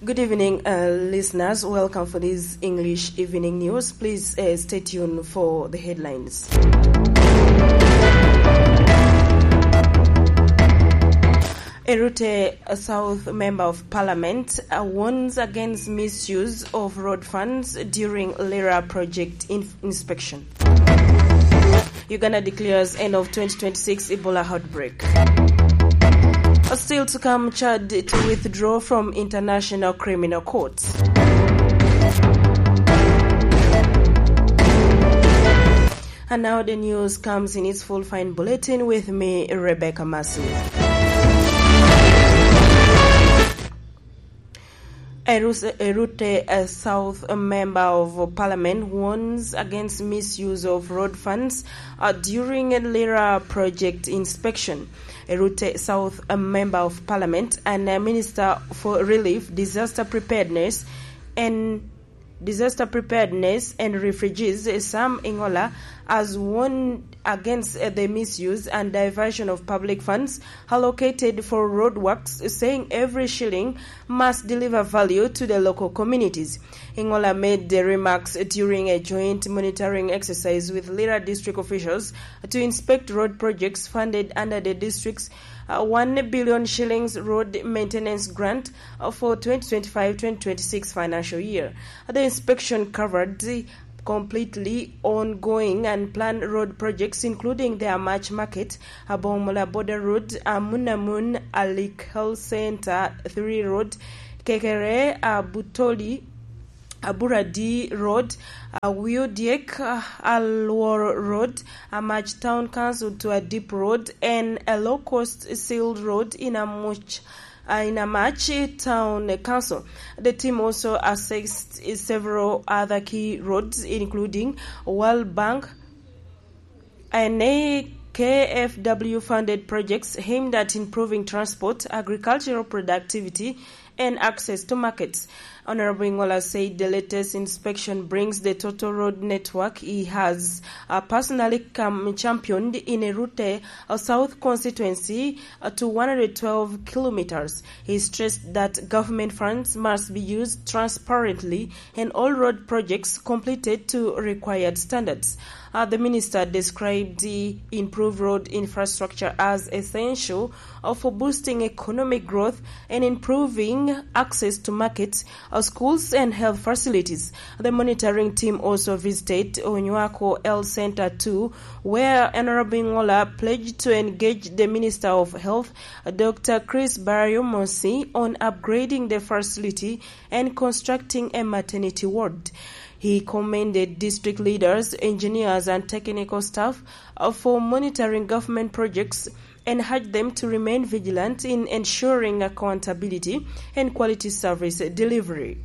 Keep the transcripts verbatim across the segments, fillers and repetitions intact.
Good evening, uh, listeners. Welcome for this English evening news. Please uh, stay tuned for the headlines. Erute, a South Member of Parliament, uh, warns against misuse of road funds during Lira project in- inspection. Uganda declares end of twenty twenty-six Ebola outbreak. Still to come, Chad to withdraw from international criminal courts. And now the news comes in its full fine bulletin with me, Rebecca Massey. Erute, a South Member of Parliament, warns against misuse of road funds uh, during a Lira project inspection. Erute South, a Member of Parliament and a Minister for Relief, Disaster Preparedness and Disaster Preparedness and Refugees, Sam Ingola, has warned against the misuse and diversion of public funds allocated for roadworks, saying every shilling must deliver value to the local communities. Ingola made the remarks during a joint monitoring exercise with Lira district officials to inspect road projects funded under the district's Uh, one billion shillings road maintenance grant uh, for twenty twenty-five twenty twenty-six financial year. The inspection covered the completely ongoing and planned road projects, including the Amach Market, Abomola Border Road, Amunamun Alik Health Center three Road, Kekere Abutoli, Aburadi Road, uh, Wiodiek uh, Alwar Road, Amach Town Council to a Deep Road, and a low-cost sealed road in Amach, uh, in Amach Town Council. The team also assessed several other key roads, including World Bank and a K F W-funded projects aimed at improving transport, agricultural productivity, and access to markets. Honorable Ingola said the latest inspection brings the total road network he has uh, personally come championed in Erute, a South constituency, uh, to one hundred twelve kilometers. He stressed that government funds must be used transparently and all road projects completed to required standards. Uh, the minister described the improved road infrastructure as essential uh, for boosting economic growth and improving access to markets, uh, schools and health facilities. The monitoring team also visited Onywako Health Center two, where Honorable Ingola pledged to engage the Minister of Health, uh, Doctor Chris Baryomonsi, on upgrading the facility and constructing a maternity ward. He commended district leaders, engineers, and technical staff uh, for monitoring government projects and urged them to remain vigilant in ensuring accountability and quality service delivery.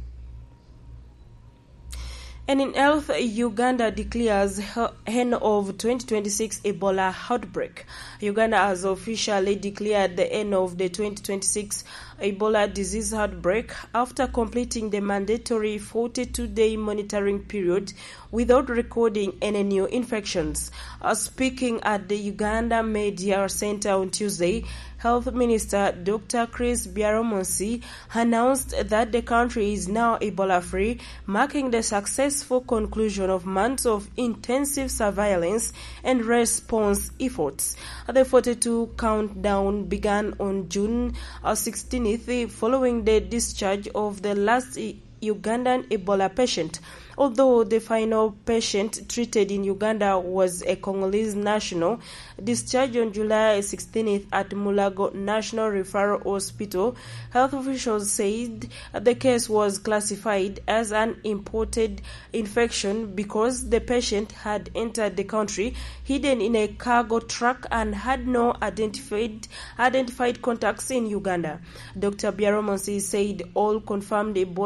And in health, Uganda declares end of twenty twenty-six Ebola outbreak. Uganda has officially declared the end of the twenty twenty-six Ebola disease outbreak after completing the mandatory forty-two day monitoring period without recording any new infections. Uh, speaking at the Uganda Media Center on Tuesday, Health Minister Doctor Chris Baryomonsi announced that the country is now Ebola-free, marking the successful conclusion of months of intensive surveillance and response efforts. The forty-two countdown began on June sixteenth, following the discharge of the last Ugandan Ebola patient. Although the final patient treated in Uganda was a Congolese national, discharged on July sixteenth at Mulago National Referral Hospital, health officials said the case was classified as an imported infection because the patient had entered the country hidden in a cargo truck and had no identified identified contacts in Uganda. Doctor Baryomonsi said all confirmed Ebola cases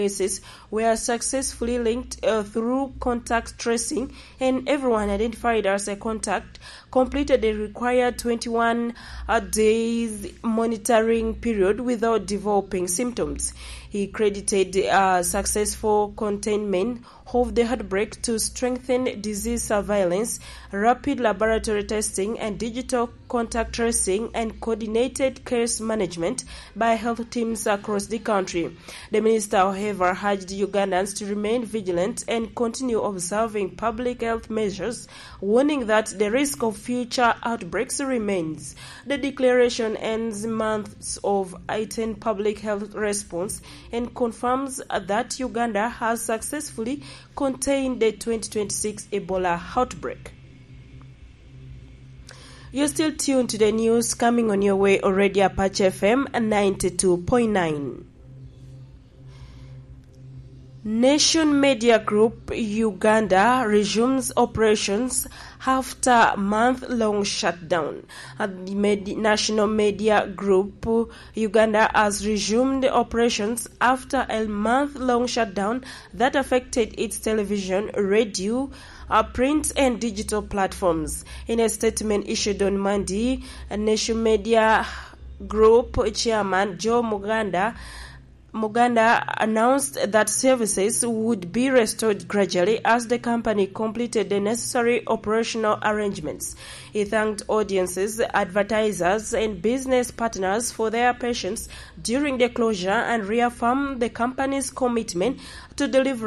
workplaces were successfully linked uh, through contact tracing, and everyone identified as a contact completed the required twenty-one uh, days monitoring period without developing symptoms. He credited uh, successful containment of the outbreak to strengthen disease surveillance, rapid laboratory testing, and digital contact tracing and coordinated case management by health teams across the country. The minister, however, urged Ugandans to remain vigilant and continue observing public health measures, warning that the risk of future outbreaks remains. The declaration ends months of heightened public health response and confirms that Uganda has successfully contained the twenty twenty-six Ebola outbreak. You're still tuned to the news coming on your way already, Apache F M ninety-two point nine. Nation Media Group Uganda resumes operations after month-long shutdown. The Med- National Media Group Uganda has resumed operations after a month-long shutdown that affected its television, radio, uh, print and digital platforms. In a statement issued on Monday, Nation Media Group Chairman Joe Muganda Muganda announced that services would be restored gradually as the company completed the necessary operational arrangements. He thanked audiences, advertisers, and business partners for their patience during the closure and reaffirmed the company's commitment to deliver